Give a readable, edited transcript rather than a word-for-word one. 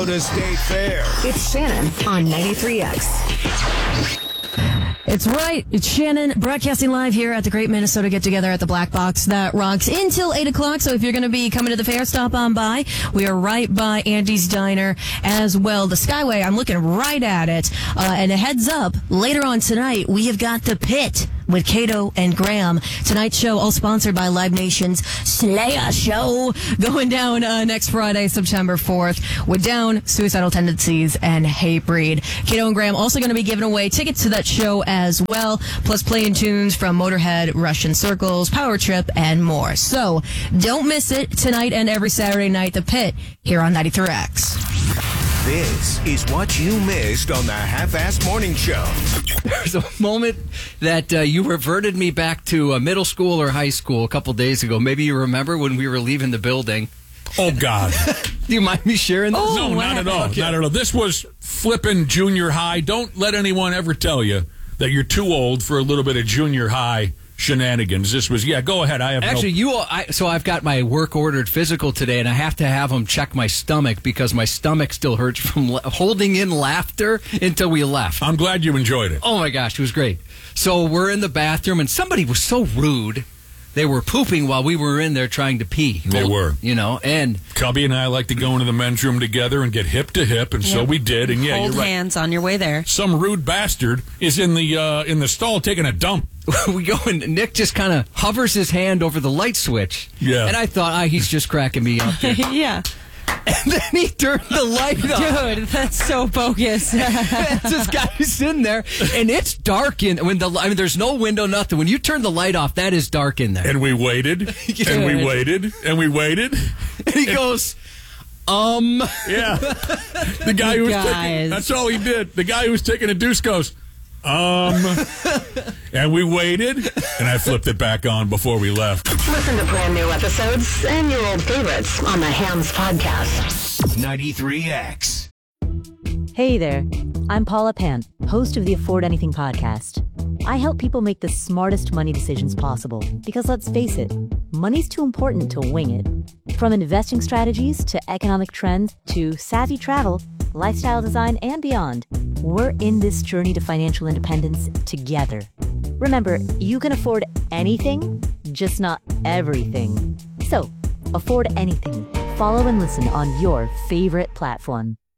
State Fair. It's Shannon on 93X. It's right. It's Shannon broadcasting live here at the Great Minnesota Get Together at the Black Box that rocks until 8 o'clock. So if you're going to be coming to the fair, stop on by. We are right by Andy's Diner as well. The Skyway, I'm looking right at it. And a heads up, later on tonight, we have got The Pit with Cato and Graham. Tonight's show, all sponsored by Live Nation's Slayer Show, going down next Friday, September 4th, with Down, Suicidal Tendencies, and Hatebreed. Cato and Graham also going to be giving away tickets to that show as well, plus playing tunes from Motorhead, Russian Circles, Power Trip, and more. So don't miss it tonight and every Saturday night, The Pit, here on 93X. This is what you missed on the Half-Assed Morning Show. There's a moment that you reverted me back to middle school or high school a couple days ago. Maybe you remember when we were leaving the building. Oh, God. Do you mind me sharing this? No, not at all. Okay. Not at all. This was flipping junior high. Don't let anyone ever tell you that you're too old for a little bit of junior high shenanigans. This was, go ahead. I have Actually, so I've got my work-ordered physical today, and I have to have them check my stomach because my stomach still hurts from holding in laughter until we left. I'm glad you enjoyed it. Oh, my gosh, it was great. So we're in the bathroom, and somebody was so rude. They were pooping while we were in there trying to pee. They were. And Cubby and I like to go into the men's room together and get hip to hip, and so we did. And hold you're right. hands on your way there. Some rude bastard is in the stall taking a dump. we go, and Nick just kind of hovers his hand over the light switch. Yeah. And I thought, he's just cracking me up there. Yeah. And then he turned the light on. Dude, that's so bogus. This guy's in there, and it's dark there's no window, nothing. When you turn the light off, that is dark in there. And we waited, and we waited, and we waited. And he goes, Yeah. The guy who was taking, that's all he did. The guy who was taking a deuce goes, and we waited, and I flipped it back on before we left. Listen to brand new episodes and your old favorites on the Hams Podcast. 93X. Hey there, I'm Paula Pant, host of the Afford Anything podcast. I help people make the smartest money decisions possible because let's face it, money's too important to wing it. From investing strategies to economic trends to savvy travel, lifestyle design, and beyond, we're in this journey to financial independence together. Remember, you can afford anything, just not everything. So, afford anything. Follow and listen on your favorite platform.